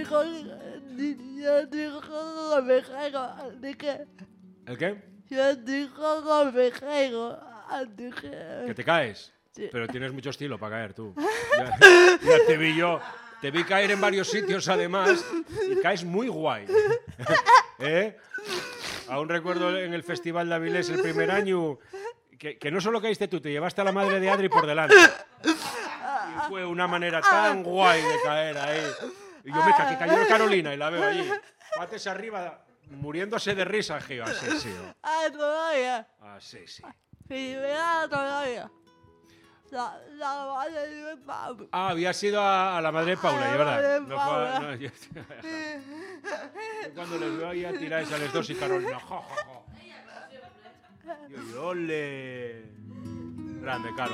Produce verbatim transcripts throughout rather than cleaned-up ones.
dijo, yo dijo consejero, dije, ¿El qué? yo dijo consejero, dije. ¿Que te caes? Sí. Pero tienes mucho estilo para caer, tú. Ya, ya te vi yo. Te vi caer en varios sitios, además, y caes muy guay. ¿Eh? Aún recuerdo en el Festival de Avilés el primer año que, que no solo caíste tú, te llevaste a la madre de Adri por delante. Y fue una manera tan guay de caer ahí. Y yo, meca, que cayó Carolina y la veo allí. Pates arriba, muriéndose de risa, Gio. Así, sí. Ah, todavía. Así, sí. Sí, vea todavía. La, la madre de Pablo. Ah, había sido a, a la madre de Paula, A la ¿y verdad? madre de No fue, Paula. no, yo, yo cuando les veo ahí a tirar a los dos y Carolina, jo, jo, jo. Yo, yo, ole. Grande, Caro.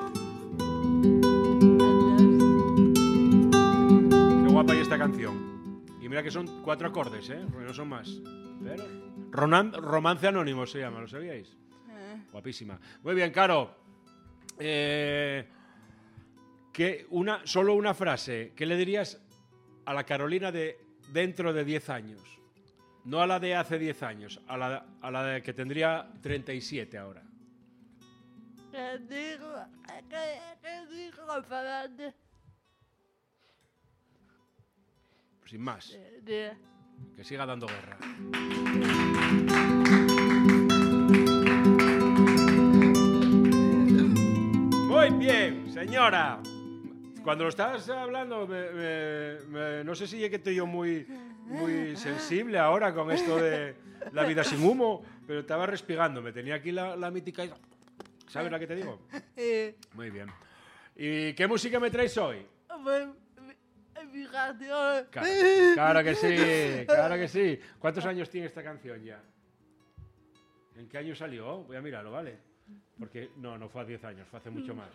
Qué guapa hay esta canción. Y mira que son cuatro acordes, ¿eh? Porque no son más. Pero... Ronan, Romance Anónimo se llama, ¿lo sabíais? Eh. Guapísima. Muy bien, Caro. Eh, que una, solo una frase. ¿Qué le dirías a la Carolina de dentro de diez años? No a la de hace diez años, a la, a la de que tendría treinta y siete ahora. ¿Qué dijo? ¿Qué, qué dijo Fernández? Sin más. De, de, Que siga dando guerra. Muy bien, señora. Cuando lo estabas hablando, me, me, me, no sé si es que estoy yo muy, muy sensible ahora con esto de la vida sin humo, pero estaba respirando. Me tenía aquí la, la mítica... ¿Sabes la que te digo? eh, Muy bien. ¿Y qué música me traes hoy? pues, mi, mi canción. Claro, claro que sí, claro que sí. ¿Cuántos años tiene esta canción ya? ¿En qué año salió? Voy a mirarlo, ¿vale? Porque no, no fue a diez años, fue hace mucho más.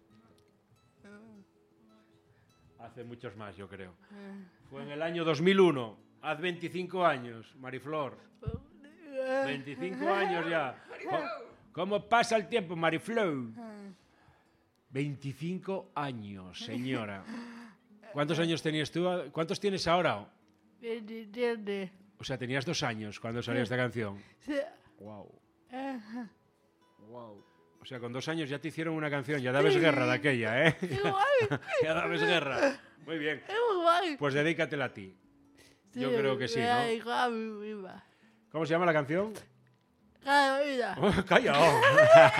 Hace muchos más, yo creo. Fue en el año dos mil uno. Haz veinticinco años, Mariflor. veinticinco años ya. ¿Cómo, cómo pasa el tiempo, Mariflor? veinticinco años, señora. ¿Cuántos años tenías tú? ¿Cuántos tienes ahora? veintisiete. O sea, tenías dos años cuando salió esta canción. Sí. Wow. Eh, Wow. O sea, con dos años ya te hicieron una canción. Ya dabes guerra de aquella, ¿eh? Igual. Ya dabes guerra. Muy bien. Igual. Pues dedícatela a ti. Yo Sí, creo que sí, me la ¿no? dijo a mi prima. ¿Cómo se llama la canción? Carolina. ¡Calla!